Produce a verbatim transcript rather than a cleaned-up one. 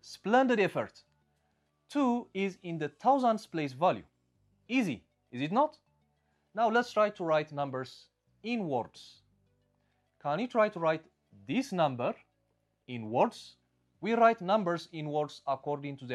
Splendid effort. two is in the thousands place value. Easy, is it not? Now let's try to write numbers in words. Can you try to write this number in words? We write numbers in words according to the